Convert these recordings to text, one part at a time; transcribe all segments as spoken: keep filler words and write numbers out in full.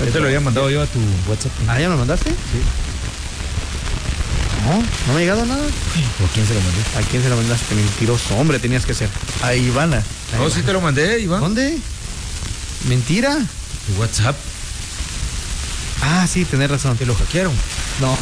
Yo te lo había mandado yo a tu WhatsApp. ¿Ah, ya me lo mandaste? Sí. No, no me ha llegado nada. ¿Por quién se lo mandé? ¿A quién se lo mandaste? Mentiroso, hombre, tenías que ser. A Ivana. No, sí te lo mandé, Iván. ¿Dónde? ¿Mentira? Tu WhatsApp. Ah, sí, tenés razón. Te lo hackearon. No.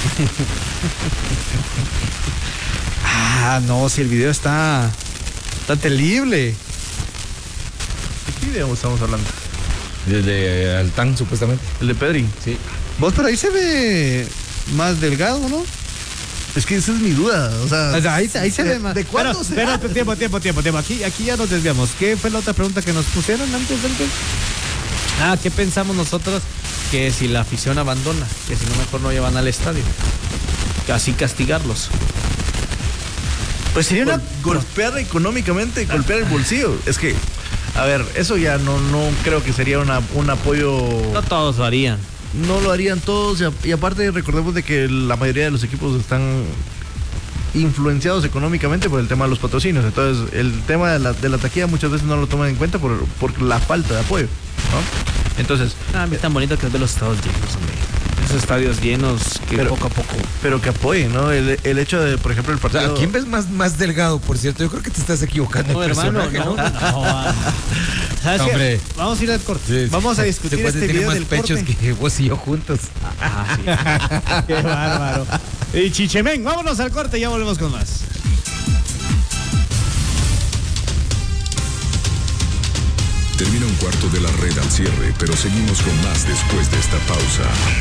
Ah, no, si el video está... Está terrible. ¿De qué video estamos hablando? Desde Altán, supuestamente. El de Pedri. Sí. Vos, pero ahí se ve más delgado, ¿no? Es que esa es mi duda. O sea, O sea, ahí, ahí se ¿de, ve más. ¿de cuándo Pero, será? espérate, tiempo, tiempo, tiempo, tiempo. Aquí, aquí ya nos desviamos. ¿Qué fue la otra pregunta que nos pusieron antes del que? Ah, ¿qué pensamos nosotros? Que si la afición abandona, que si no mejor no llevan al estadio. Así castigarlos. Pues sería una golpear económicamente, golpear el bolsillo. Es que, a ver, eso ya no, no creo que sería una, un apoyo. No todos lo harían. No lo harían todos. Y, a, y aparte recordemos de que la mayoría de los equipos están influenciados económicamente por el tema de los patrocinios. Entonces, el tema de la, de la taquilla muchas veces no lo toman en cuenta por, por la falta de apoyo, ¿no? Entonces, Ah, es tan bonito que es ver los estadios llenos, hombre. Esos estadios llenos que Pero- poco a poco. pero que apoyen, ¿no? El, el hecho de, por ejemplo, el O partido. sea, ¿a quién ves más, más delgado, por cierto? Yo creo que te estás equivocando. No, de hermano, personaje, no, no, ah. ¿Sabes qué? Hombre. Vamos a ir al corte. Sí, sí. Vamos a discutir Ese cuate este tiene video más del pechos corte. que vos y yo juntos. Ah, sí. Qué bárbaro. Y Chichemén, vámonos al corte y ya volvemos con más. Termina un cuarto de la red al cierre, pero seguimos con más después de esta pausa.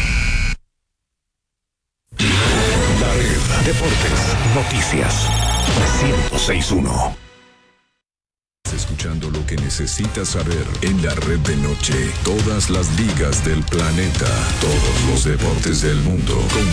La red, deportes, noticias, ciento seis punto uno. Escuchando lo que necesitas saber en la red de noche. Todas las ligas del planeta. Todos los deportes del mundo. Con